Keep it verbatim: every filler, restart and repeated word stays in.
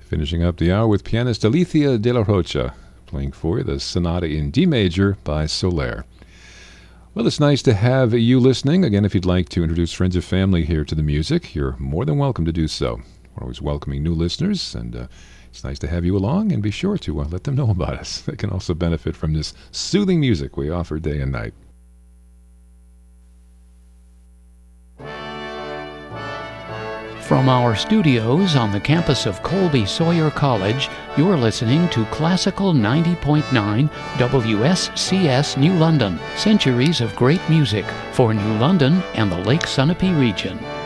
Finishing up the hour with pianist Alicia de la Rocha, playing for you the Sonata in D major by Soler. Well, it's nice to have you listening. Again, if you'd like to introduce friends or family here to the music, you're more than welcome to do so. We're always welcoming new listeners, and uh, it's nice to have you along, and be sure to uh, let them know about us. They can also benefit from this soothing music we offer day and night. From our studios on the campus of Colby Sawyer College, you're listening to Classical ninety point nine W S C S New London, centuries of great music for New London and the Lake Sunapee region.